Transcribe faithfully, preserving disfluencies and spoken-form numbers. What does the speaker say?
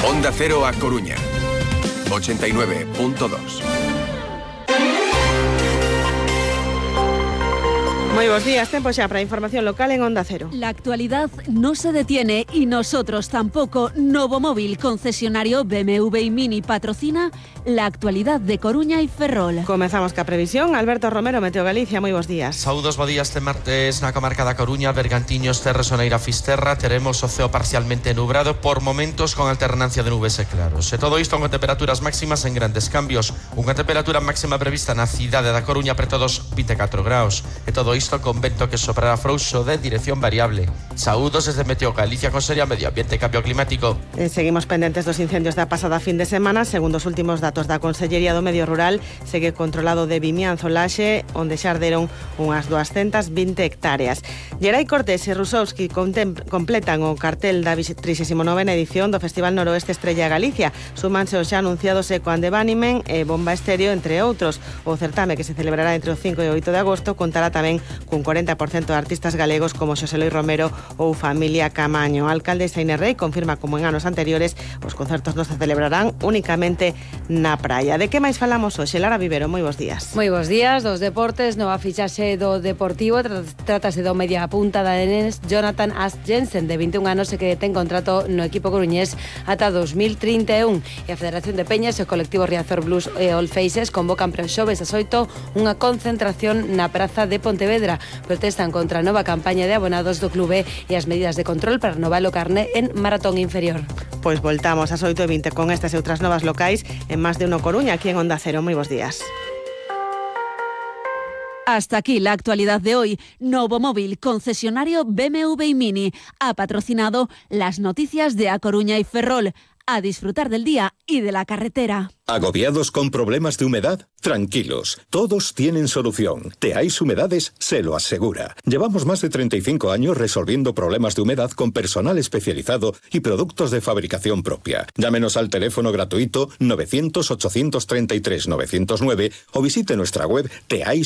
Onda Cero a Coruña, ochenta y nueve punto dos. Moi bons días, tempo xa para a información local en Onda Cero. La actualidad no se detiene y nosotros tampoco. Novo Móvil, concesionario B M W y Mini, patrocina la actualidad de Coruña y Ferrol. Comezamos ca previsión. Alberto Romero, Meteo Galicia, moi bons días. Saúdos, bo día este martes na comarca da Coruña, Bergantiños, Terres, Soneira, Fisterra. Teremos o ceo parcialmente nubrado, por momentos con alternancia de nubes e claros. E todo isto con temperaturas máximas en grandes cambios. Unha temperatura máxima prevista na cidade da Coruña preto dos vinte e catro graus. E todo isto con vento que soprará frouxo de dirección variable. Saúdos desde Meteo Galicia, Consellería Medio Ambiente e Cambio Climático. Eh, seguimos pendentes dos incendios da pasada fin de semana. Segundo os últimos datos da Consellería do Medio Rural, segue controlado de Vimianzo, Laxe, onde xa arderon unhas duascentas vinte hectáreas. Gerai Cortés e Rusowski completan o cartel da trixésima novena edición do Festival Noroeste Estrella Galicia. Súmanse os xa anunciados Eco and the Bunnymen e Bomba Estéreo, entre outros. O certame, que se celebrará entre o cinco e o oito de agosto, contará tamén cun cuarenta por cento de artistas galegos como Xosé Luis Romero ou Familia Camaño. O alcalde Saine Rei confirma, como en anos anteriores, os concertos non se celebrarán únicamente na praia. De que máis falamos hoxe? Lara Vivero, moi bons días. Moi bons días. Dos deportes, nova fichaxe do Deportivo. Trátase do media punta da Enes, Jonathan Ast Jensen, de vinte e un anos, e que ten contrato no equipo coruñés ata dos mil trinta e un. E a Federación de Peñas e o colectivo Riazor Blues e All Faces convocan para o xoves ás oito unha concentración na praza de Pontevedra. Protestan contra a nova campaña de abonados do clube e as medidas de control para renovar o carné en maratón inferior. Pois voltamos ás oito e vinte con estas e outras novas locais en Más de Uno Coruña, aquí en Onda Cero. Moi bons días. Hasta aquí la actualidad de hoy. Novo Móvil, concesionario B M W y Mini, ha patrocinado las noticias de A Coruña y Ferrol. A disfrutar del día y de la carretera. ¿Agobiados con problemas de humedad? Tranquilos, todos tienen solución. Teais Humedades se lo asegura. Llevamos más de treinta y cinco años resolviendo problemas de humedad con personal especializado y productos de fabricación propia. Llámenos al teléfono gratuito novecientos, ochocientos treinta y tres, novecientos nueve o visite nuestra web teais